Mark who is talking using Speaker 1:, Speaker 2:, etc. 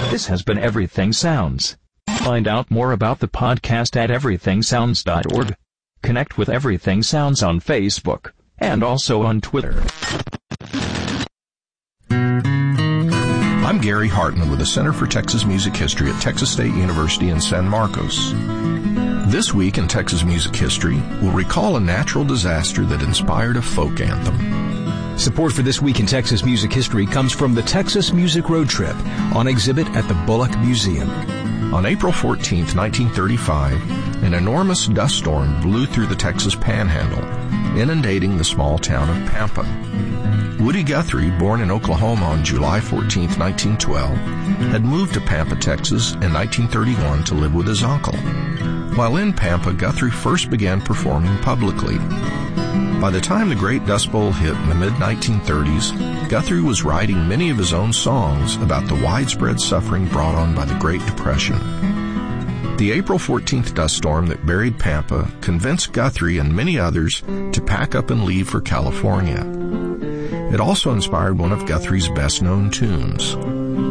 Speaker 1: This has been Everything Sounds. Find out more about the podcast at everythingsounds.org. Connect with Everything Sounds on Facebook and also on Twitter.
Speaker 2: I'm Gary Hartman with the Center for Texas Music History at Texas State University in San Marcos. This week in Texas Music History, we'll recall a natural disaster that inspired a folk anthem.
Speaker 3: Support for This Week in Texas Music History comes from the Texas Music Road Trip on exhibit at the Bullock Museum.
Speaker 2: On April 14, 1935, an enormous dust storm blew through the Texas Panhandle, inundating the small town of Pampa. Woody Guthrie, born in Oklahoma on July 14, 1912, had moved to Pampa, Texas in 1931 to live with his uncle. While in Pampa, Guthrie first began performing publicly. By the time the Great Dust Bowl hit in the mid-1930s, Guthrie was writing many of his own songs about the widespread suffering brought on by the Great Depression. The April 14th dust storm that buried Pampa convinced Guthrie and many others to pack up and leave for California. It also inspired one of Guthrie's best-known tunes,